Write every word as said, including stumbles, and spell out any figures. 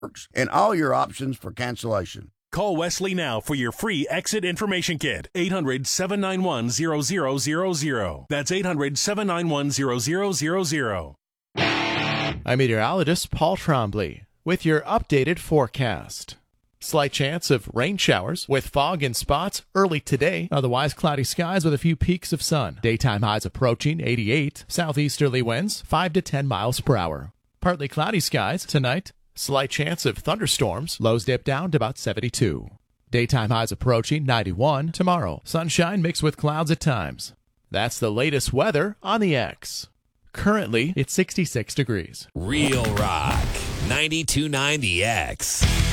and all your options for cancellation. Call Wesley now for your free exit information kit. eight hundred, seven nine one, zero zero zero zero. That's eight hundred, seven nine one, zero zero zero zero. I'm meteorologist Paul Trombley with your updated forecast. Slight chance of rain showers with fog in spots early today. Otherwise, cloudy skies with a few peaks of sun. Daytime highs approaching eighty-eight. Southeasterly winds five to ten miles per hour. Partly cloudy skies tonight. Slight chance of thunderstorms. Lows dip down to about seventy-two. Daytime highs approaching ninety-one. Tomorrow, sunshine mixed with clouds at times. That's the latest weather on the X. Currently, it's sixty-six degrees. Real Rock, ninety-two point nine The X.